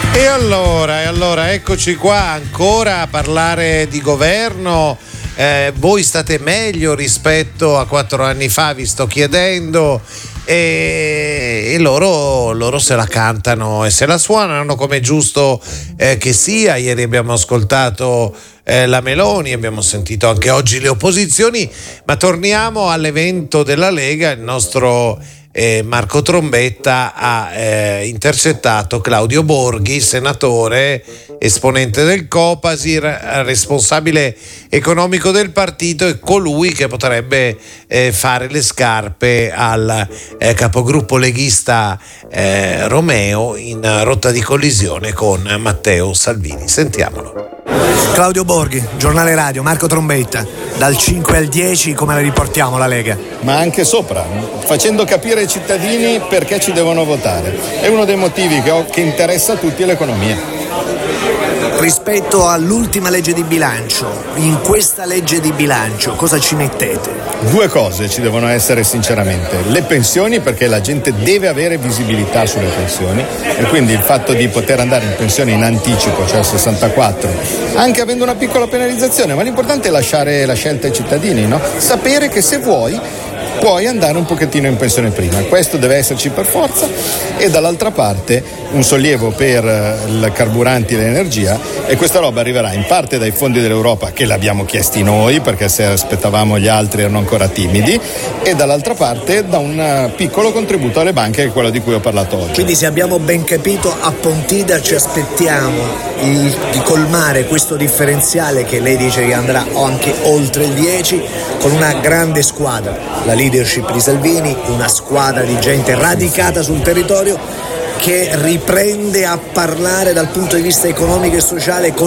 E allora, eccoci qua ancora a parlare di governo. Voi state meglio rispetto a 4 anni fa, vi sto chiedendo, e loro se la cantano e se la suonano come è giusto che sia. Ieri abbiamo ascoltato la Meloni, abbiamo sentito anche oggi le opposizioni, ma torniamo all'evento della Lega. Il nostro Marco Trombetta ha intercettato Claudio Borghi, senatore, esponente del Copasir, responsabile economico del partito e colui che potrebbe fare le scarpe al capogruppo leghista Romeo in rotta di collisione con Matteo Salvini. Sentiamolo. Claudio Borghi, giornale radio, Marco Trombetta, dal 5 al 10 come la riportiamo la Lega? Ma anche sopra, facendo capire ai cittadini perché ci devono votare. È uno dei motivi che interessa a tutti l'economia. Rispetto all'ultima legge di bilancio, in questa legge di bilancio cosa ci mettete? 2 cose ci devono essere sinceramente: le pensioni, perché la gente deve avere visibilità sulle pensioni, e quindi il fatto di poter andare in pensione in anticipo, cioè a 64, anche avendo una piccola penalizzazione, ma l'importante è lasciare la scelta ai cittadini, no? Sapere che se vuoi puoi andare un pochettino in pensione prima, questo deve esserci per forza. E dall'altra parte un sollievo per i carburanti e l'energia, e questa roba arriverà in parte dai fondi dell'Europa, che l'abbiamo chiesti noi perché se aspettavamo gli altri erano ancora timidi, e dall'altra parte da un piccolo contributo alle banche, che è quello di cui ho parlato oggi. Quindi, se abbiamo ben capito, a Pontida ci aspettiamo di colmare questo differenziale che lei dice che andrà anche oltre il 10, con una grande squadra, la leadership di Salvini, una squadra di gente radicata sul territorio che riprende a parlare dal punto di vista economico e sociale con